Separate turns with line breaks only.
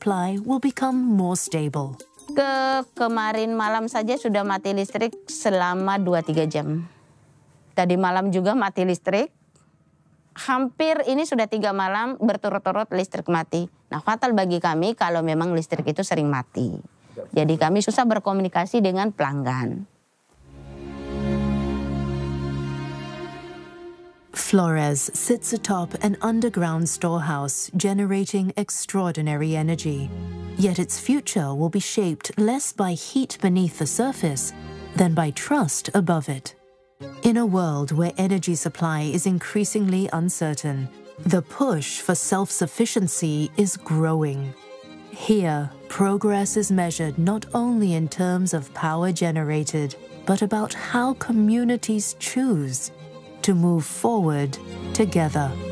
supply will become more stable.
Kemarin malam saja sudah mati listrik selama 2-3 jam. Tadi malam juga mati listrik. Hampir ini sudah 3 malam berturut-turut listrik mati. Nah, fatal bagi kami kalau memang listrik itu sering mati. Jadi kami susah berkomunikasi dengan pelanggan.
Flores sits atop an underground storehouse generating extraordinary energy. Yet its future will be shaped less by heat beneath the surface than by trust above it. In a world where energy supply is increasingly uncertain, the push for self-sufficiency is growing. Here, progress is measured not only in terms of power generated, but about how communities choose to move forward together.